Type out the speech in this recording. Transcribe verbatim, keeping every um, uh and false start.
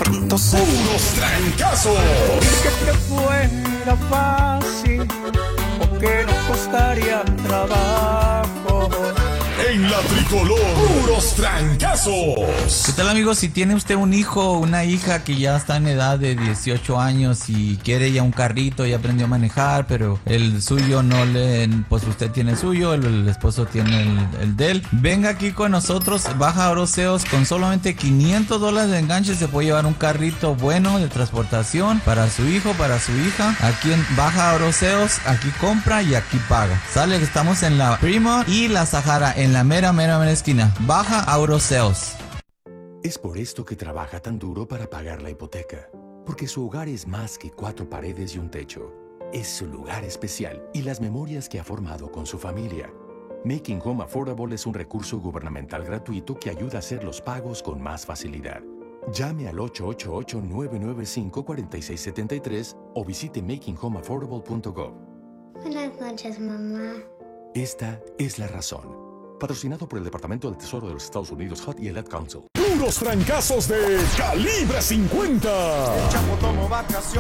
pronto se... ¡Puros trancazos! Que fuera fácil o que no costaría trabajo. En la tricolor, puros trancazos. ¿Qué tal, amigos? Si tiene usted un hijo o una hija que ya está en edad de dieciocho años y quiere ya un carrito, ya aprendió a manejar, pero el suyo no le... Pues usted tiene el suyo, el, el esposo tiene el, el de él. Venga aquí con nosotros, baja a Oroseos, con solamente quinientos dólares de enganche se puede llevar un carrito bueno de transportación para su hijo, para su hija. Aquí en Baja Oroseos, aquí compra y aquí paga. Sale que estamos en la Primo y la Sahara, en la mera, mera, mera esquina. Baja a Oroseos. Es por esto que trabaja tan duro para pagar la hipoteca. Porque su hogar es más que cuatro paredes y un techo. Es su lugar especial y las memorias que ha formado con su familia. Making Home Affordable es un recurso gubernamental gratuito que ayuda a hacer los pagos con más facilidad. Llame al ocho ocho ocho, nueve nueve cinco, cuatro seis siete tres o visite making home affordable punto gov. Buenas noches, mamá. Esta es la razón. Patrocinado por el Departamento del Tesoro de los Estados Unidos, H U D y el Ad Council. Puros trancazos de calibre cincuenta. El Chapo tomó vacaciones.